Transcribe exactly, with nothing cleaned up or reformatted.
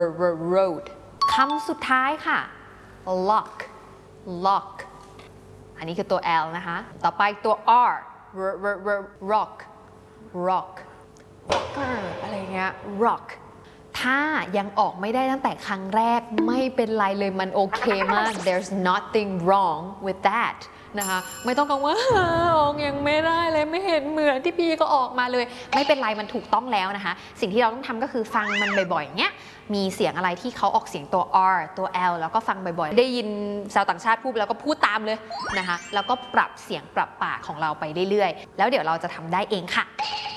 road คำสุดท้ายค่ะ lock lock อันนี้คือตัว L นะคะต่อไปตัว R rock rock rocker อะไรเงี้ย rock ถ้ายังออกไม่ได้ตั้งแต่ครั้งแรกไม่เป็นไรเลยมันโอเคมาก there's nothing wrong with that นะคะไม่ต้องกังวลว่าออกยังไม่ได้เลยไม่เห็นเหมือนที่พี่ก็ออกมาเลยไม่เป็นไรมันถูกต้องแล้วนะคะสิ่งที่เราต้องทำก็คือฟังมันบ่อยๆอย่างเงี้ยมีเสียงอะไรที่เขาออกเสียงตัว R ตัว L แล้วก็ฟังบ่อยๆได้ยินชาวต่างชาติพูดแล้วก็พูดตามเลยนะคะแล้วก็ปรับเสียงปรับปากของเราไปเรื่อยๆแล้วเดี๋ยวเราจะทำได้เองค่ะ